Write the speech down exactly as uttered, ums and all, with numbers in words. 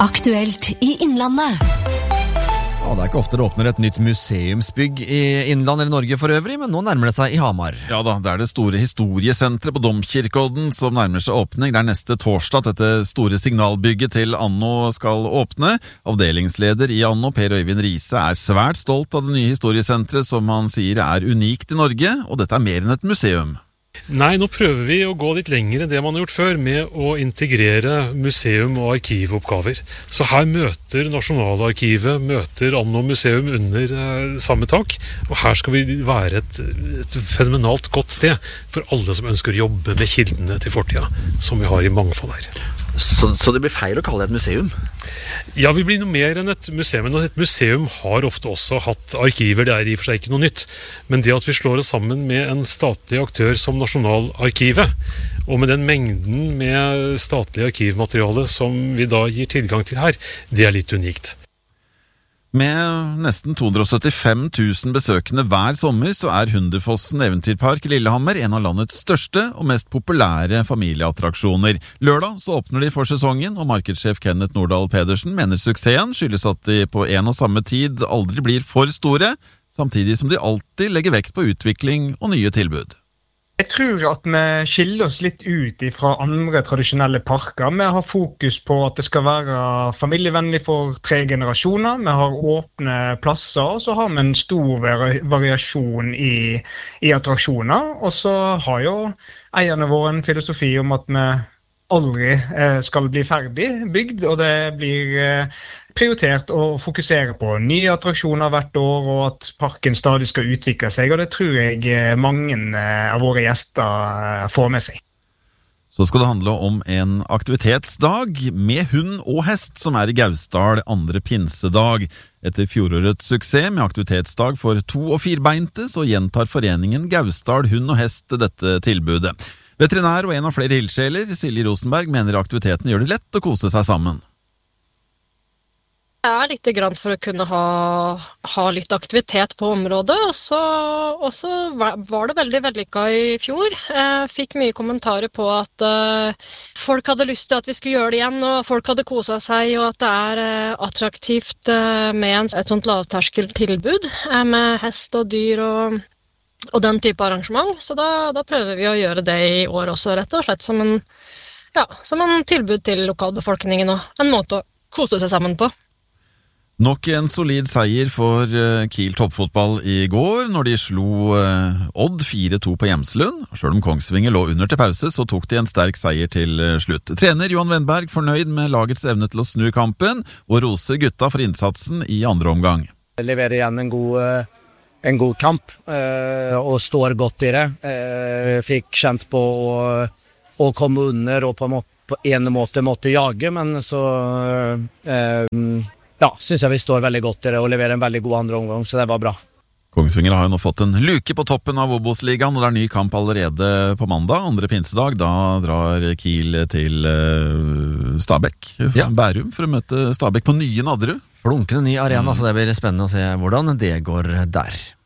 Aktuelt i Innlandet. Ja, det er ikke ofte det åpner et nytt museumsbygg i Innland eller Norge for øvrig, men nå nærmer det seg i Hamar. Ja da, det er det store historiesentret på Domkirkeodden som nærmer seg åpning. Det er neste torsdag dette store signalbygget til Anno skal åpne. Avdelingsleder i Anno, Per Øyvind Riise, er svært stolt av det nye historiesentret som han sier er unikt i Norge, og dette er mer enn et museum. Nei, nå prøver vi å gå litt lenger enn det man har gjort før med å integrere museum- og arkivoppgaver. Så her møter Nasjonalarkivet, møter Anno museum under eh, samme tak, og her skal vi være et, et fenomenalt godt sted for alle som ønsker å jobbe med kildene til fortida, som vi har i mangfold her. Så, så det blir feil å kalle det et museum? Ja, vi blir noe mer enn et museum. Men et museum har ofte også hatt arkiver, det er i og for seg ikke noe nytt. Men det at vi slår oss sammen med en statlig aktør som Nasjonalarkivet, og med den mengden med statlig arkivmateriale som vi da gir tilgang til her, det er litt unikt. Med nesten to hundre og syttifem tusen besøkende hver sommer så er Hunderfossen Eventyrpark i Lillehammer en av landets største og mest populære familieattraksjoner. Lørdag så åpner de for sesongen, og markedssjef Kenneth Nordahl Pedersen mener suksessen skyldes at de på en og samme tid aldri blir for store, samtidig som de alltid legger vekt på utvikling og nye tilbud. Jeg tror at vi skiller oss litt ut fra andre tradisjonelle parker. Vi har fokus på at det skal være familievennlig for tre generasjoner. Vi har åpne plasser, og så har vi en stor variasjon i, i attraksjoner. Og så har jo eierne våre en filosofi om at vi aldri skal bli ferdig bygd, og det blir prioritert å fokusere på nye attraksjoner hvert år, og at parken stadig skal utvikle seg, og det tror jeg mange av våre gjester får med seg. Så skal det handle om en aktivitetsdag med hund og hest som er i Gausdal andre pinsedag. Etter fjorårets suksess med aktivitetsdag for to- og firbeinte, så gjentar foreningen Gausdal hund og hest dette tilbudet. Veterinær og en av flere ildsjeler, Silje Rosenberg, mener aktiviteten gjør det lett å kose seg sammen. Det er litt grann for å kunne ha, ha litt aktivitet på området, og så, og så var det veldig vellykket i fjor. Jeg fikk mye kommentarer på at uh, folk hadde lyst til at vi skulle gjøre det igjen, og folk hadde koset seg, og at det er uh, attraktivt uh, med en, et sånt lavterskeltilbud uh, med hest og dyr og og den type arrangement, så da, da prøver vi å gjøre det i år også, rett og slett som en, ja, som en tilbud til lokalbefolkningen og en måte å kose seg sammen på. Nok en solid seier for Kiel toppfotball i går, når de slo Odd fire to på Hjemslund. Selv om Kongsvinger lå under til pause, så tok de en sterk seier til slutt. Trener Johan Wennberg fornøyd med lagets evne til å snu kampen, og roser gutta for innsatsen i andre omgang. Leverer igjen en god... en god kamp, eh, og står godt i det. Eh, fikk kjent på å, å komme under og på, må, på en måte måtte jage, men så eh, ja, synes jeg vi står veldig godt i det og leverer en veldig god andre omgang, så det var bra. Kongsvinger har jo nå fått en luke på toppen av Obos-ligaen, og det er ny kamp allerede på mandag, andre pinsedag. Da drar Kiel til uh, Stabæk, ja. Bærum, for å møte Stabæk på nye Nadderud. Flunkende ny arena, så det blir spennende å se hvordan det går der.